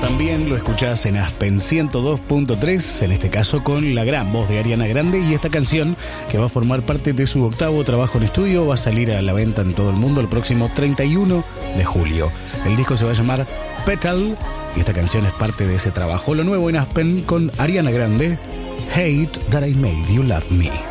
también lo escuchás en Aspen 102.3, en este caso con la gran voz de Ariana Grande, y esta canción, que va a formar parte de su octavo trabajo en estudio, va a salir a la venta en todo el mundo el próximo 31 de julio. El disco se va a llamar Petal, y esta canción es parte de ese trabajo. Lo nuevo en Aspen con Ariana Grande, Hate That I Made You Love Me.